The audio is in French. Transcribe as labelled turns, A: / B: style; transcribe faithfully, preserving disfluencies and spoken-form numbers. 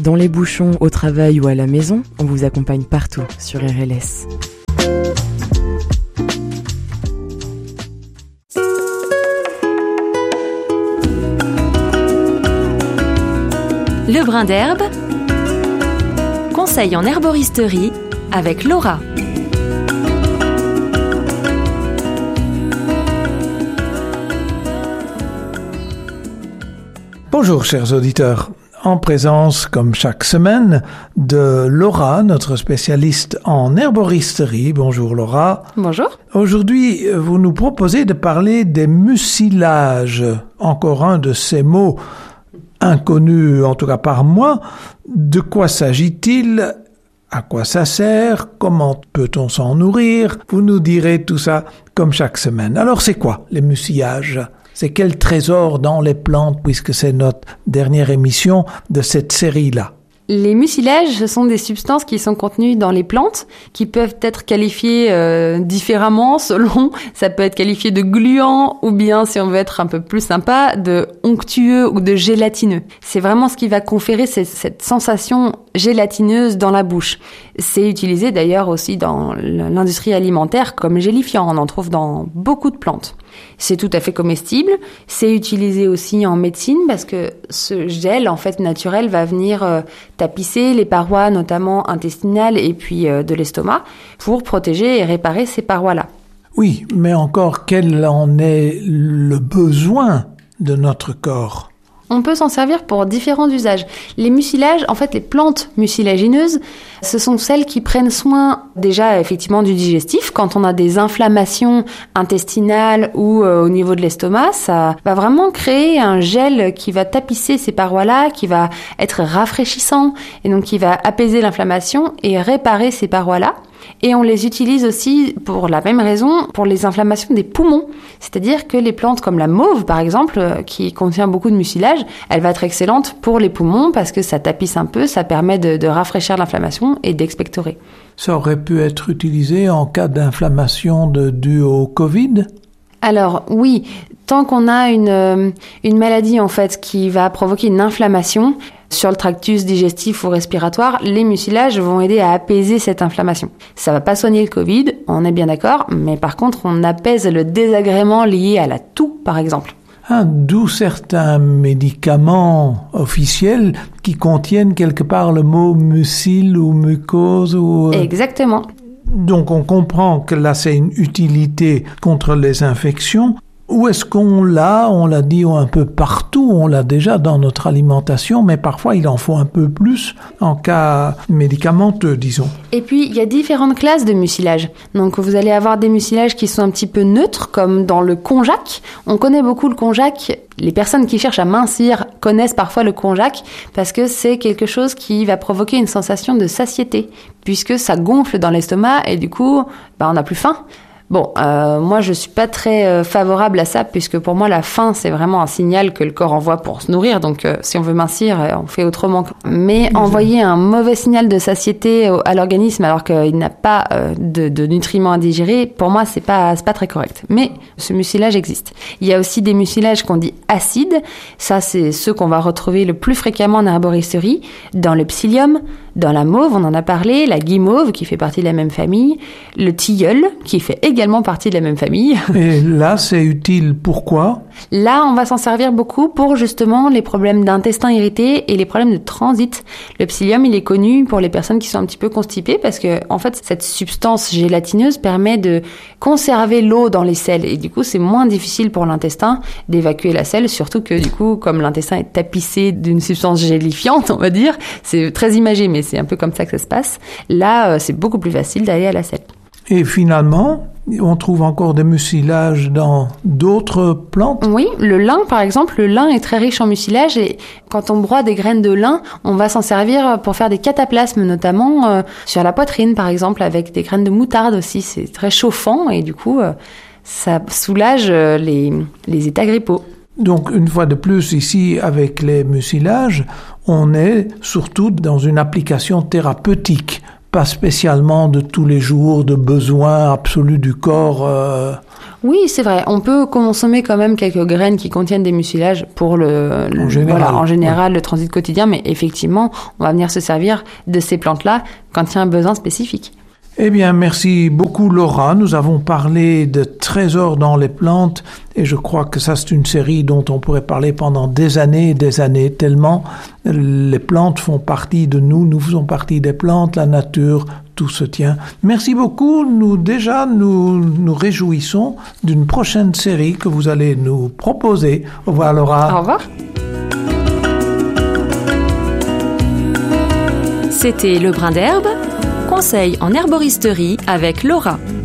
A: Dans les bouchons, au travail ou à la maison, on vous accompagne partout sur R L S.
B: Le brin d'herbe, conseil en herboristerie avec Laura.
C: Bonjour chers auditeurs, en présence comme chaque semaine de Laura, notre spécialiste en herboristerie. Bonjour Laura.
D: Bonjour.
C: Aujourd'hui, vous nous proposez de parler des mucilages, encore un de ces mots inconnus, en tout cas par moi. De quoi s'agit-il ? À quoi ça sert ? Comment peut-on s'en nourrir ? Vous nous direz tout ça comme chaque semaine. Alors c'est quoi les mucilages ? C'est quel trésor dans les plantes, puisque c'est notre dernière émission de cette série-là.
D: Les mucilages, ce sont des substances qui sont contenues dans les plantes, qui peuvent être qualifiées euh, différemment selon, ça peut être qualifié de gluant, ou bien, si on veut être un peu plus sympa, de onctueux ou de gélatineux. C'est vraiment ce qui va conférer cette, cette sensation gélatineuse dans la bouche. C'est utilisé d'ailleurs aussi dans l'industrie alimentaire comme gélifiant, on en trouve dans beaucoup de plantes. C'est tout à fait comestible, c'est utilisé aussi en médecine parce que ce gel en fait naturel va venir euh, tapisser les parois notamment intestinales et puis euh, de l'estomac pour protéger et réparer ces parois-là.
C: Oui, mais encore quel en est le besoin de notre corps ?
D: On peut s'en servir pour différents usages. Les mucilages, en fait, les plantes mucilagineuses, ce sont celles qui prennent soin déjà effectivement du digestif. Quand on a des inflammations intestinales ou euh, au niveau de l'estomac, ça va vraiment créer un gel qui va tapisser ces parois-là, qui va être rafraîchissant et donc qui va apaiser l'inflammation et réparer ces parois-là. Et on les utilise aussi pour la même raison pour les inflammations des poumons. C'est-à-dire que les plantes comme la mauve, par exemple, qui contient beaucoup de mucilage, elle va être excellente pour les poumons parce que ça tapisse un peu, ça permet de, de rafraîchir l'inflammation et d'expectorer.
C: Ça aurait pu être utilisé en cas d'inflammation de, due au Covid ?
D: Alors oui, tant qu'on a une, une maladie en fait qui va provoquer une inflammation sur le tractus digestif ou respiratoire, les mucilages vont aider à apaiser cette inflammation. Ça va pas soigner le Covid, on est bien d'accord, mais par contre on apaise le désagrément lié à la toux par exemple.
C: Ah, d'où certains médicaments officiels qui contiennent quelque part le mot mucil ou mucose ou...
D: Exactement.
C: Donc on comprend que là c'est une utilité contre les infections. Où est-ce qu'on l'a ? On l'a dit un peu partout, on l'a déjà dans notre alimentation, mais parfois il en faut un peu plus en cas médicamenteux, disons.
D: Et puis il y a différentes classes de mucilage. Donc vous allez avoir des mucilages qui sont un petit peu neutres, comme dans le konjac. On connaît beaucoup le konjac. Les personnes qui cherchent à mincir connaissent parfois le konjac parce que c'est quelque chose qui va provoquer une sensation de satiété, puisque ça gonfle dans l'estomac et du coup, bah, on n'a plus faim. Bon, euh, moi je suis pas très euh, favorable à ça puisque pour moi la faim c'est vraiment un signal que le corps envoie pour se nourrir. Donc euh, si on veut mincir, euh, on fait autrement. Mais envoyer un mauvais signal de satiété au, à l'organisme alors qu'il n'a pas euh, de, de nutriments à digérer, pour moi c'est pas c'est pas très correct. Mais ce mucilage existe. Il y a aussi des mucilages qu'on dit acides. Ça c'est ceux qu'on va retrouver le plus fréquemment en herboristerie, dans le psyllium, dans la mauve, on en a parlé, la guimauve qui fait partie de la même famille, le tilleul qui fait également partie de la même famille.
C: Et là, c'est utile. Pourquoi ?
D: Là, on va s'en servir beaucoup pour justement les problèmes d'intestin irrité et les problèmes de transit. Le psyllium, il est connu pour les personnes qui sont un petit peu constipées parce que, en fait, cette substance gélatineuse permet de conserver l'eau dans les selles et du coup, c'est moins difficile pour l'intestin d'évacuer la selle, surtout que du coup, comme l'intestin est tapissé d'une substance gélifiante, on va dire, c'est très imagé, mais c'est un peu comme ça que ça se passe. Là, c'est beaucoup plus facile d'aller à la selle.
C: Et finalement, on trouve encore des mucilages dans d'autres plantes ?
D: Oui, le lin par exemple, le lin est très riche en mucilage et quand on broie des graines de lin, on va s'en servir pour faire des cataplasmes, notamment euh, sur la poitrine par exemple, avec des graines de moutarde aussi. C'est très chauffant et du coup, euh, ça soulage euh, les, les états grippaux.
C: Donc, une fois de plus, ici, avec les mucilages, on est surtout dans une application thérapeutique, pas spécialement de tous les jours, de besoins absolus du corps. Euh...
D: Oui, c'est vrai. On peut consommer quand même quelques graines qui contiennent des mucilages pour le, le
C: en général,
D: voilà, en général
C: ouais.
D: le transit quotidien, mais effectivement, on va venir se servir de ces plantes-là quand il y a un besoin spécifique.
C: Eh bien, merci beaucoup Laura. Nous avons parlé de trésors dans les plantes et je crois que ça c'est une série dont on pourrait parler pendant des années et des années, tellement les plantes font partie de nous, nous faisons partie des plantes, la nature, tout se tient. Merci beaucoup. Nous déjà nous nous réjouissons d'une prochaine série que vous allez nous proposer. Au revoir Laura.
D: Au revoir.
B: C'était Le Brin d'Herbe, conseil en herboristerie avec Laura.